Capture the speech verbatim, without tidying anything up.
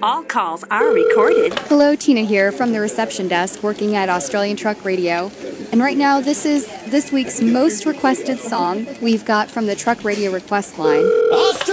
All calls are recorded. Hello, Tina here from the reception desk working at Australian Truck Radio. And right now, this is this week's most requested song we've got from the Truck Radio request line. Australia!